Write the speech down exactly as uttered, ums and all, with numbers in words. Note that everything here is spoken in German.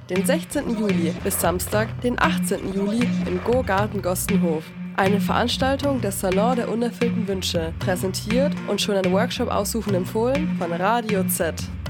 den sechzehnten Juli bis Samstag, den achtzehnten Juli im Go-Garten Gostenhof. Eine Veranstaltung des Salon der unerfüllten Wünsche, präsentiert und schon ein Workshop aussuchen empfohlen von Radio Z.